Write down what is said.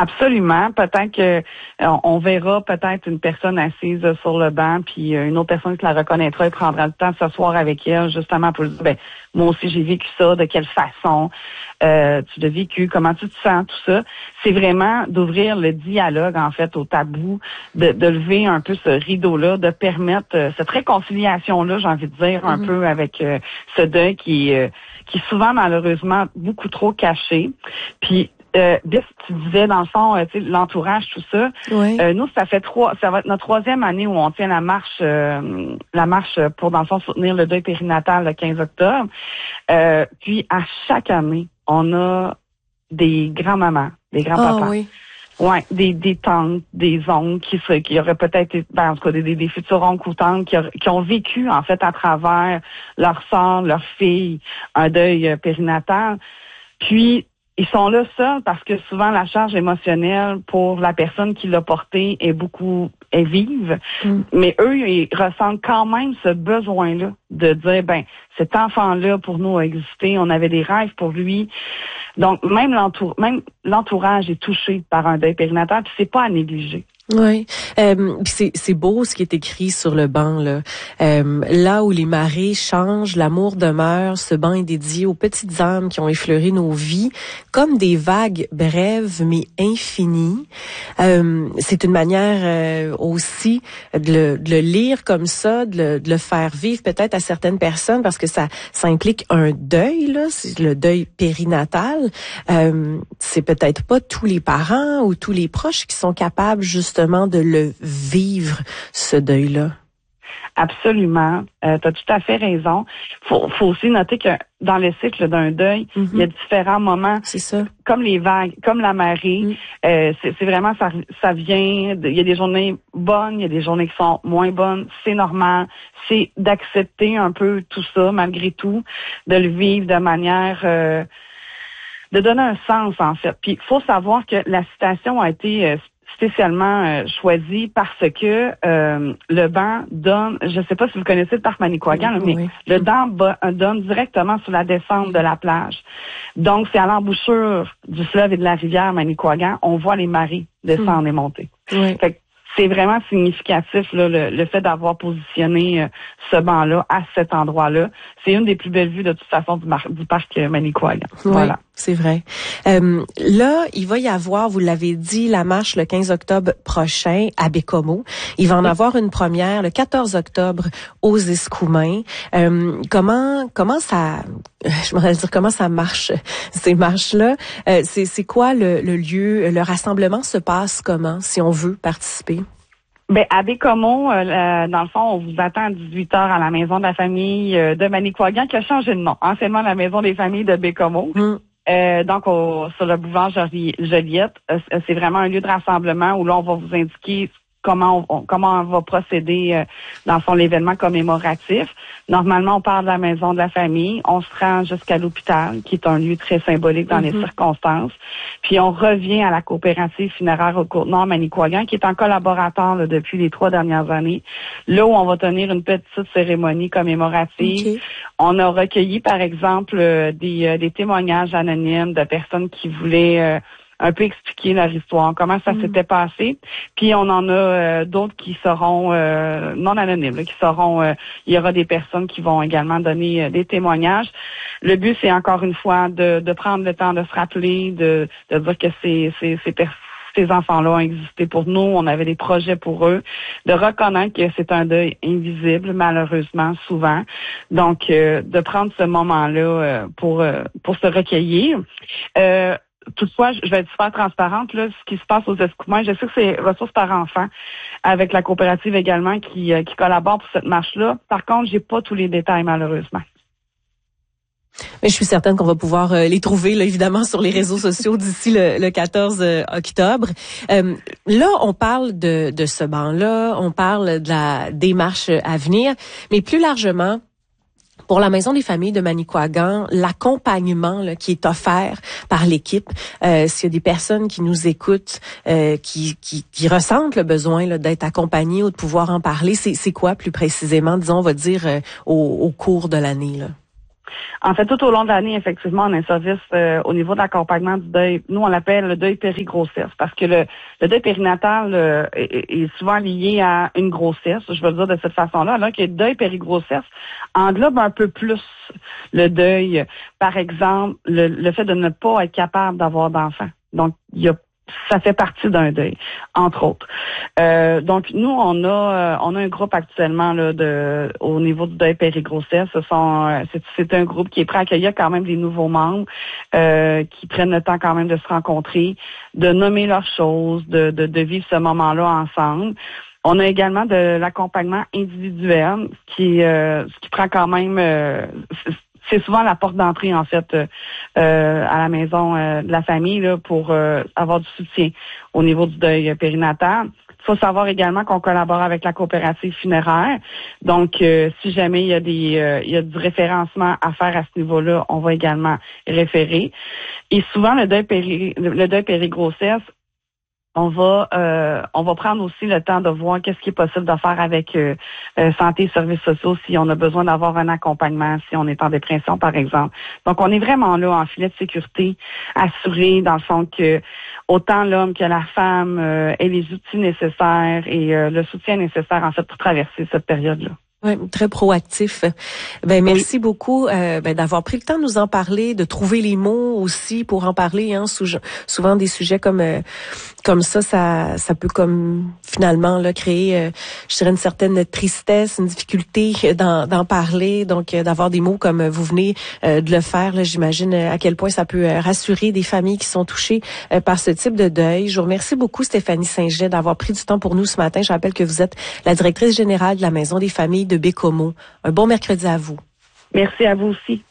Absolument. Peut-être que on verra peut-être une personne assise sur le banc, puis une autre personne qui la reconnaîtra et prendra le temps de s'asseoir avec elle, justement pour dire, moi aussi j'ai vécu ça, de quelle façon tu l'as vécu, comment tu te sens, tout ça. C'est vraiment d'ouvrir le dialogue, en fait, au tabou, de lever un peu ce rideau-là, de permettre cette réconciliation-là, j'ai envie de dire, un peu avec ce deuil qui est souvent, malheureusement, beaucoup trop caché. Puis, Biff, tu disais, dans le fond, l'entourage, tout ça. Oui. Nous, ça va être notre 3e année où on tient la marche pour, dans le fond, soutenir le deuil périnatal le 15 octobre. Puis, à chaque année, on a des grands-mamans, des grands-papas. Ah oui. Ouais, des tantes, des oncles qui auraient peut-être été, en tout cas, des futurs oncles ou tantes qui ont vécu, en fait, à travers leur sœur, leur fille, un deuil périnatal. Puis, ils sont là seuls parce que souvent la charge émotionnelle pour la personne qui l'a porté est vive. Mais eux, ils ressentent quand même ce besoin-là de dire, cet enfant-là, pour nous, a existé. On avait des rêves pour lui. Donc, même l'entourage est touché par un deuil périnatal, puis c'est pas à négliger. Oui, c'est beau ce qui est écrit sur le banc là. Là où les marées changent, l'amour demeure. Ce banc est dédié aux petites âmes qui ont effleuré nos vies, comme des vagues brèves mais infinies. C'est une manière aussi de le lire comme ça, de le faire vivre peut-être à certaines personnes parce que ça implique un deuil là, c'est le deuil périnatal. C'est peut-être pas tous les parents ou tous les proches qui sont capables justement de le vivre, ce deuil-là. Absolument. Tu as tout à fait raison. Faut aussi noter que dans le cycle d'un deuil, il y a différents moments. C'est ça. Comme les vagues, comme la marée. C'est vraiment, ça vient, il y a des journées bonnes, il y a des journées qui sont moins bonnes. C'est normal. C'est d'accepter un peu tout ça, malgré tout, de le vivre de manière, de donner un sens, en fait. Puis, il faut savoir que la citation a été spécialement choisi parce que le banc donne, je ne sais pas si vous connaissez le parc Manicouagan, mais le banc donne directement sur la descente de la plage. Donc, c'est à l'embouchure du fleuve et de la rivière Manicouagan, on voit les marées descendre et monter. Fait que c'est vraiment significatif là, le fait d'avoir positionné ce banc-là à cet endroit-là. C'est une des plus belles vues de toute façon du parc Manicouagan. Oui, voilà. C'est vrai. Là, il va y avoir, vous l'avez dit, la marche le 15 octobre prochain à Bécomo. Il va en avoir une première le 14 octobre aux Escoumins. Comment ça marche, ces marches-là? C'est quoi le lieu? Le rassemblement se passe comment, si on veut participer? À Bécomo, dans le fond, on vous attend à 18h à la Maison de la famille de Manicouagan, qui a changé de nom. Anciennement, la Maison des familles de Bécomo. Donc, sur le boulevard Joliette, c'est vraiment un lieu de rassemblement où là, on va vous indiquer comment on va procéder dans l'événement commémoratif. Normalement, on part de la maison de la famille, on se rend jusqu'à l'hôpital, qui est un lieu très symbolique dans les circonstances. Puis on revient à la coopérative funéraire au Côte-Nord Manicouagan, qui est un collaborateur là, depuis les 3 dernières années, là où on va tenir une petite cérémonie commémorative. On a recueilli, par exemple, des témoignages anonymes de personnes qui voulaient un peu expliquer leur histoire, comment ça s'était passé. Puis on en a d'autres qui seront non anonymes, là, qui seront il y aura des personnes qui vont également donner des témoignages. Le but, c'est encore une fois de prendre le temps de se rappeler, de dire que ces enfants-là ont existé pour nous, on avait des projets pour eux, de reconnaître que c'est un deuil invisible, malheureusement, souvent. Donc, de prendre ce moment-là pour se recueillir. Toutefois, je vais être super transparente, là, ce qui se passe aux Escoumins. Je sais que c'est Ressources par enfant, avec la coopérative également, qui collabore pour cette marche-là. Par contre, j'ai pas tous les détails, malheureusement. Mais je suis certaine qu'on va pouvoir les trouver, là, évidemment, sur les réseaux sociaux d'ici le 14 octobre. Là, on parle de ce banc-là, on parle de la démarche à venir, mais plus largement, pour la Maison des familles de Manicouagan, l'accompagnement là, qui est offert par l'équipe, s'il y a des personnes qui nous écoutent, qui ressentent le besoin là, d'être accompagnées ou de pouvoir en parler, c'est quoi plus précisément, disons, on va dire, au cours de l'année, là? En fait, tout au long de l'année, effectivement, on a un service au niveau de l'accompagnement du deuil. Nous, on l'appelle le deuil péri-grossesse parce que le deuil périnatal est souvent lié à une grossesse, je veux le dire de cette façon-là, alors que le deuil péri-grossesse englobe un peu plus le deuil. Par exemple, le fait de ne pas être capable d'avoir d'enfants. Donc, ça fait partie d'un deuil, entre autres. Donc, nous, on a un groupe actuellement là, au niveau du deuil péri-grossesse. C'est un groupe qui est prêt à accueillir quand même des nouveaux membres qui prennent le temps quand même de se rencontrer, de nommer leurs choses, de vivre ce moment-là ensemble. On a également de l'accompagnement individuel ce qui prend quand même... c'est souvent la porte d'entrée, en fait, à la maison de la famille là, pour avoir du soutien au niveau du deuil périnatal. Il faut savoir également qu'on collabore avec la coopérative funéraire. Donc, si jamais il y a du référencement à faire à ce niveau-là, on va également référer. Et souvent, le deuil péri-grossesse, on va prendre aussi le temps de voir qu'est-ce qui est possible de faire avec santé et services sociaux si on a besoin d'avoir un accompagnement, si on est en dépression, par exemple. Donc, on est vraiment là en filet de sécurité, assuré dans le fond que autant l'homme que la femme aient les outils nécessaires et le soutien nécessaire, en fait, pour traverser cette période-là. Oui, très proactif. Merci beaucoup d'avoir pris le temps de nous en parler, de trouver les mots aussi pour en parler. Hein, souvent des sujets comme ça peut comme finalement là créer, je dirais une certaine tristesse, une difficulté d'en parler. Donc d'avoir des mots comme vous venez de le faire, là, j'imagine à quel point ça peut rassurer des familles qui sont touchées par ce type de deuil. Je vous remercie beaucoup Stéphanie Saint-Gelais d'avoir pris du temps pour nous ce matin. Je rappelle que vous êtes la directrice générale de la Maison des familles de Baie-Comeau. Un bon mercredi à vous. Merci à vous aussi.